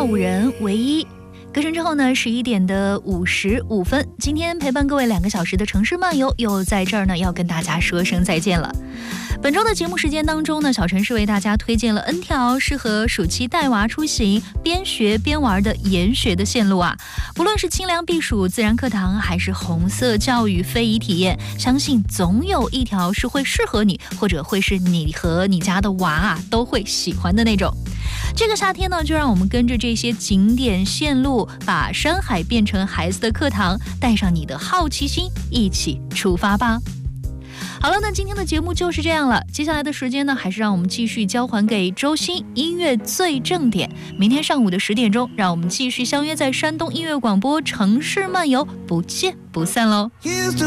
5人为一。歌声之后呢，11点的55分，今天陪伴各位2个小时的城市漫游又在这儿呢，要跟大家说声再见了。本周的节目时间当中呢，小陈是为大家推荐了 N 条适合暑期带娃出行边学边玩的研学的线路啊。不论是清凉避暑自然课堂，还是红色教育非遗体验，相信总有一条是会适合你，或者会是你和你家的娃啊都会喜欢的那种。这个夏天呢，就让我们跟着这些景点线路，把山海变成孩子的课堂，带上你的好奇心，一起出发吧。好了，那今天的节目就是这样了。接下来的时间呢，还是让我们继续交还给周星音乐最正点。明天上午的10点钟，让我们继续相约在山东音乐广播城市漫游，不见不散喽。